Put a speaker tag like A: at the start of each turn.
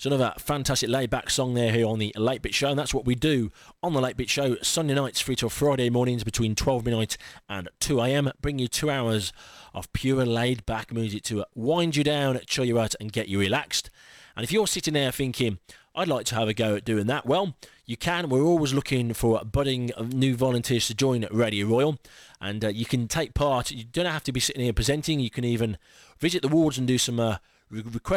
A: So another fantastic laid-back song there here on the Late Bit Show, and that's what we do on the Late Bit Show, Sunday nights through till Friday mornings between 12 midnight and 2 a.m. Bring you 2 hours of pure laid-back music to wind you down, chill you out and get you relaxed. And if you're sitting there thinking, I'd like to have a go at doing that, well, you can. We're always looking for budding new volunteers to join Radio Royal, and you can take part. You don't have to be sitting here presenting. You can even visit the wards and do some request